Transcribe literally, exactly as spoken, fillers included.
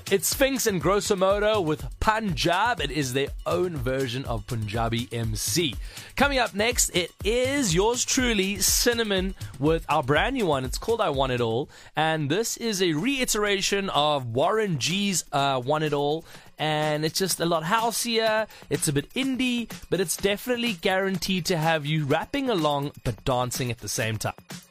It's Sphinx and Grosso Modo with Punjab. It is their own version of Punjabi M C. Coming up next, it is yours truly, Cinnamon, with our brand new one. It's called I Want It All. And this is a reiteration of Warren G's uh, Want It All. And it's just a lot houseier. It's a bit indie, but it's definitely guaranteed to have you rapping along but dancing at the same time.